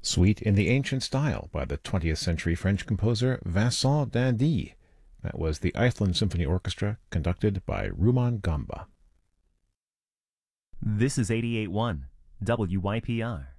Suite in the Ancient Style by the 20th century French composer Vincent d'Indy. That was the Iceland Symphony Orchestra, conducted by Rumaan Gamba. This is 88.1 WYPR.